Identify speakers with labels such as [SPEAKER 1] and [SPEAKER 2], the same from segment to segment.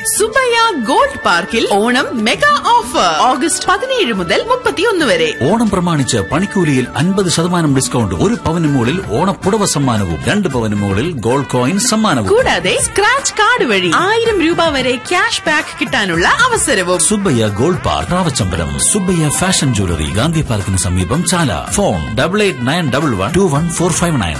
[SPEAKER 1] Subbaiah gold പാർക്കിൽ Onam mega offer August 17 മുതൽ 31 വരെ.
[SPEAKER 2] ഓണം പ്രമാണിച്ച് പണിക്കൂലിയിൽ 50% ഡിസ്കൗണ്ട്, 1 പവന് മുകളിൽ ഓണപ്പുടവ സമ്മാനവും, 2 പവന് മുകളിൽ ഗോൾഡ് കോയിൻ സമ്മാനവും,
[SPEAKER 1] കൂടാതെ സ്ക്രാച്ച് കാർഡ് വഴി 1000 രൂപ വരെ ക്യാഷ് ബാക്ക് കിട്ടാനുള്ള അവസരവും.
[SPEAKER 2] Subbaiah gold park, റാവച്ചമ്പലം. Subbaiah fashion jewellery, Gandhi പാർക്കിന് സമീപം, ചാല. ഫോൺ 8891121459.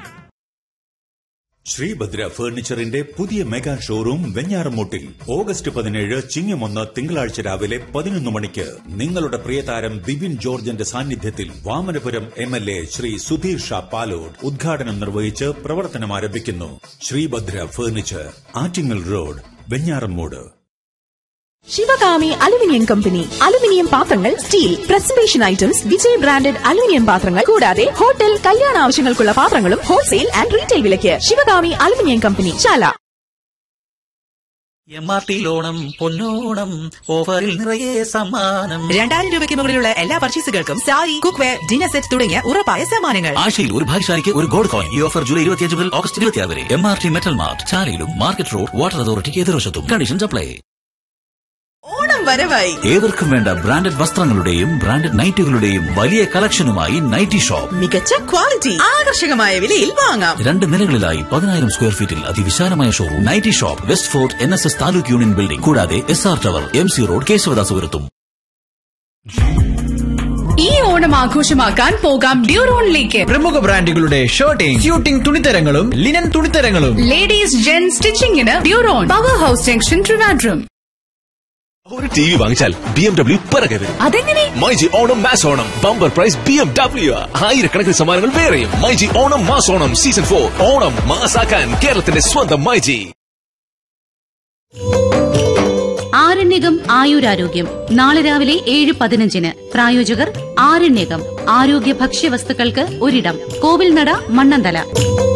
[SPEAKER 3] ശ്രീഭദ്ര ഫർണിച്ചറിന്റെ പുതിയ മെഗാ ഷോറൂം വെഞ്ഞാറമൂട്ടിൽ ഓഗസ്റ്റ് 17 ചിങ്ങം 1 തിങ്കളാഴ്ച രാവിലെ 11 മണിക്ക് നിങ്ങളുടെ പ്രിയതാരം ബിബിൻ ജോർജിന്റെ സാന്നിധ്യത്തിൽ വാമനപുരം MLA ശ്രീ സുധീർ ഷാ പാലോട് ഉദ്ഘാടനം നിർവഹിച്ച് പ്രവർത്തനം ആരംഭിക്കുന്നു. Sreebhadra furniture, Attingal road, Venjaramoodu.
[SPEAKER 4] Sivakami aluminium company aluminium പാത്രങ്ങൾ, steel presentation items, Vijay branded aluminium പാത്രങ്ങൾ, കൂടാതെ ഹോട്ടൽ കല്യാണ ആവശ്യങ്ങൾക്കുള്ള പാത്രങ്ങളും ഹോൾസെയിൽ ആൻഡ് റീറ്റെയിൽ വിലയ്ക്ക്. ശിവകാമി അലുമിനിയം കമ്പനി, ചാല.
[SPEAKER 2] MRT ഓണം പൊന്നോണം ഓഫറിൽ നിറയെ സമ്മാനം.
[SPEAKER 1] 2000 രൂപയ്ക്ക് മുകളിലുള്ള എല്ലാ പർച്ചേസുകൾക്കും സാരി, കുക്ക്വെയർ, ഡിന്നർ സെറ്റ് തുടങ്ങിയ ഉറപ്പായ സമ്മാനങ്ങൾ.
[SPEAKER 2] ആഴ്ചയിൽ ഒരു ഭാഗ്യശാലിക്ക് ഒരു ഗോൾഡ് കോയിൻ. ഈ ഓഫർ ജൂലൈ 25 മുതൽ ഓഗസ്റ്റ് 26 വരെ. MRT metal mart, ചാലയിലും market road water അതോറിറ്റിക്ക് എതിർവശത്തും. Conditions apply.
[SPEAKER 1] ഓണം വരവായി.
[SPEAKER 2] ഏവർക്കും വേണ്ട ബ്രാൻഡഡ് വസ്ത്രങ്ങളുടെയും ബ്രാൻഡഡ് നൈറ്റുകളുടെയും വലിയ കളക്ഷനുമായി നൈറ്റി ഷോപ്പ്.
[SPEAKER 1] മികച്ച ക്വാളിറ്റി, ആകർഷകമായ വിലയിൽ വാങ്ങാം. 2
[SPEAKER 2] നിലകളിലായി 10,000 സ്ക്വയർ ഫീറ്റിൽ അതിവിശാലമായ showroom. Nightie shop, west fort NSS taluk union building, കൂടാതെ SR ടവർ, MC റോഡ്, കേശവദാസപുരത്തും.
[SPEAKER 5] ഈ ഓണം ആഘോഷമാക്കാൻ പോകാം ഡ്യൂറോണിലേക്ക്.
[SPEAKER 6] പ്രമുഖ ബ്രാൻഡുകളുടെ shirting, suiting തുണിത്തരങ്ങളും linen തുണിത്തരങ്ങളും.
[SPEAKER 5] Ladies gen സ്റ്റിച്ചിങ്ങിന് ഡ്യൂറോൺ, power house junction, Trivandrum.
[SPEAKER 7] ഒരു TV വാങ്ങിച്ചാൽ BMW പിറകെ വരും.
[SPEAKER 5] അതെങ്ങനെ?
[SPEAKER 7] MyG Onam mass Onam bumper prize BMW. ആയിരക്കണക്കിന് സമ്മാനങ്ങൾ വേറെയും. MyG Onam mass Onam season 4. ഓണം മാസാക്കാൻ കേരളത്തിന്റെ സ്വന്തം മൈജി.
[SPEAKER 8] ആരണ്യകം ആയുരാരോഗ്യം നാളെ രാവിലെ 7:15. പ്രായോജകർ ആരണ്യകം ആരോഗ്യ ഭക്ഷ്യവസ്തുക്കൾക്ക് ഒരിടം, കോവിൽനട, മണ്ണന്തല.